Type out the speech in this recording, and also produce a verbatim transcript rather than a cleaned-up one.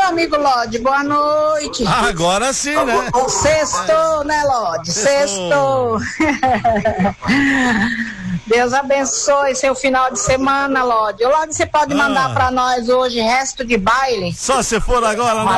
amigo Lodi, boa noite. Ah, agora sim, né? Sextou, né, Lodi? Sextou. Deus abençoe seu final de semana, Lodi. Lodi, você pode mandar ah. pra nós hoje resto de baile? Só se for agora, Um né?